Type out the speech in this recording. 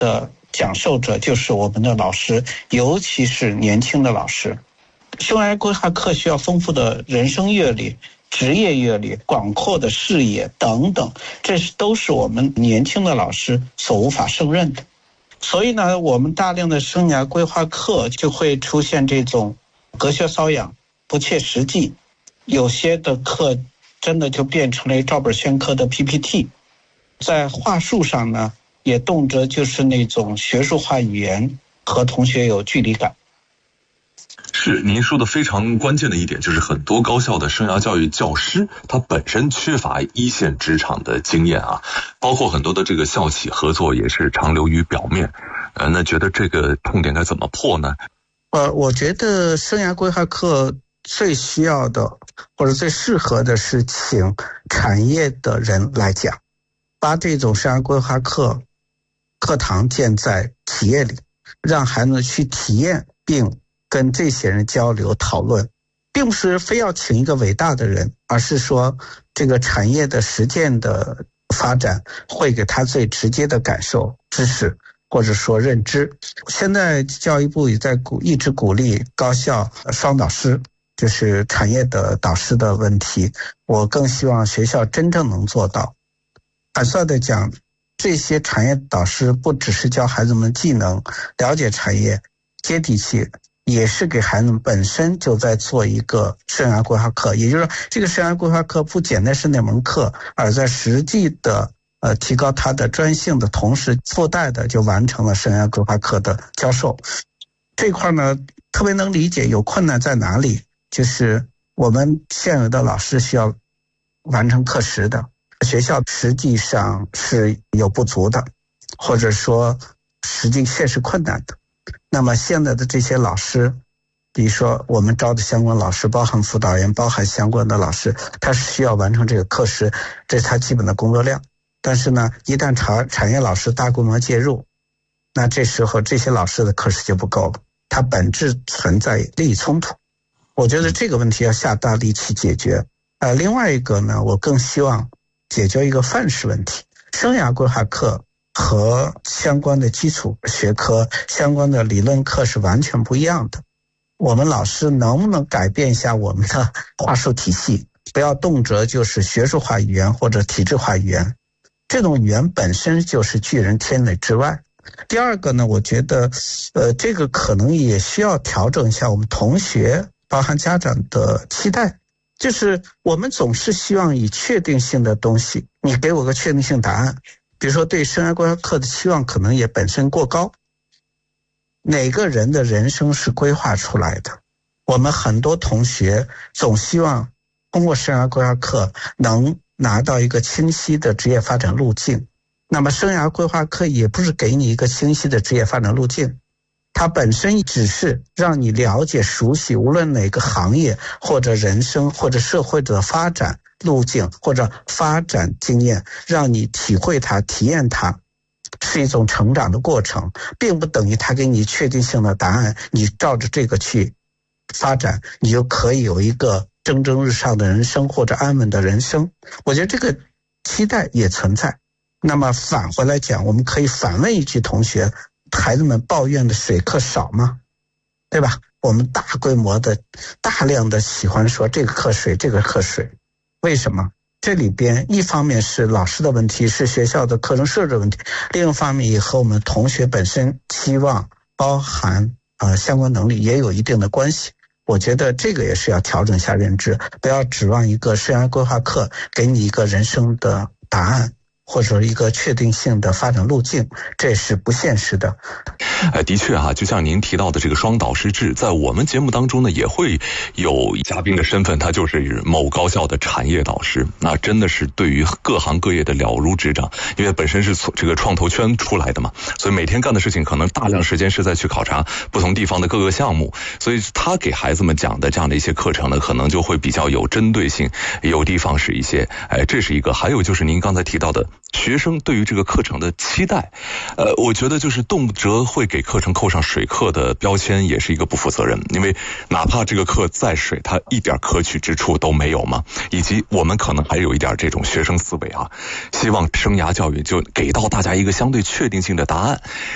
的讲授者就是我们的老师，尤其是年轻的老师。生涯规划课需要丰富的人生阅历、职业阅历、广阔的视野等等，这都是我们年轻的老师所无法胜任的。所以呢，我们大量的生涯规划课就会出现这种隔靴搔痒、不切实际，有些的课真的就变成了照本宣科的 PPT， 在话术上呢，也动辄就是那种学术化语言，和同学有距离感。 是，您说的非常关键的一点，就是很多高校的生涯教育教师他本身缺乏一线职场的经验啊，包括很多的这个校企合作也是常流于表面。那觉得这个痛点该怎么破呢？ 我觉得生涯规划课最需要的或者最适合的是请产业的人来讲，把这种生涯规划课堂建在企业里，让孩子去体验并跟这些人交流讨论，并不是非要请一个伟大的人，而是说这个产业的实践的发展会给他最直接的感受、知识或者说认知。现在教育部也在一直鼓励高校双导师，就是产业的导师的问题，我更希望学校真正能做到。坦率的讲，这些产业导师不只是教孩子们技能、了解产业、接地气，也是给孩子们本身就在做一个生涯规划课。也就是说，这个生涯规划课不简单是那门课，而在实际的提高他的专性的同时，附带的就完成了生涯规划课的教授。这块呢，特别能理解有困难在哪里，就是我们现有的老师需要完成课时的，学校实际上是有不足的，或者说实际现实困难的。那么现在的这些老师，比如说我们招的相关老师，包含辅导员，包含相关的老师，他是需要完成这个课时，这是他基本的工作量。但是呢，一旦产业老师大规模介入，那这时候这些老师的课时就不够了，它本质存在利益冲突。我觉得这个问题要下大力气解决。另外一个呢，我更希望解决一个范式问题。生涯规划课和相关的基础学科、相关的理论课是完全不一样的。我们老师能不能改变一下我们的话术体系，不要动辄就是学术化语言或者体制化语言，这种语言本身就是拒人千里之外。第二个呢，我觉得这个可能也需要调整一下我们同学包含家长的期待，就是我们总是希望以确定性的东西，你给我个确定性答案。比如说对生涯规划课的期望可能也本身过高，哪个人的人生是规划出来的？我们很多同学总希望通过生涯规划课能拿到一个清晰的职业发展路径。那么生涯规划课也不是给你一个清晰的职业发展路径，它本身只是让你了解熟悉无论哪个行业或者人生或者社会的发展路径或者发展经验，让你体会它体验它，是一种成长的过程，并不等于它给你确定性的答案，你照着这个去发展，你就可以有一个蒸蒸日上的人生或者安稳的人生。我觉得这个期待也存在。那么返回来讲，我们可以反问一句同学，孩子们抱怨的水课少吗？对吧？我们大规模的大量的喜欢说这个课水这个课水，为什么？这里边一方面是老师的问题，是学校的课程设置问题，另一方面也和我们同学本身期望包含相关能力也有一定的关系。我觉得这个也是要调整一下认知，不要指望一个生涯规划课给你一个人生的答案或者一个确定性的发展路径，这是不现实的。 的确啊，就像您提到的这个双导师制，在我们节目当中呢，也会有嘉宾的身份，他就是某高校的产业导师，那真的是对于各行各业的了如指掌，因为本身是这个创投圈出来的嘛，所以每天干的事情可能大量时间是在去考察不同地方的各个项目，所以他给孩子们讲的这样的一些课程呢，可能就会比较有针对性，有的放矢一些。这是一个。还有就是您刚才提到的学生对于这个课程的期待，我觉得就是动辄会给课程扣上水课的标签，也是一个不负责任，因为哪怕这个课再水，它一点可取之处都没有嘛。以及我们可能还有一点这种学生思维啊，希望生涯教育就给到大家一个相对确定性的答案。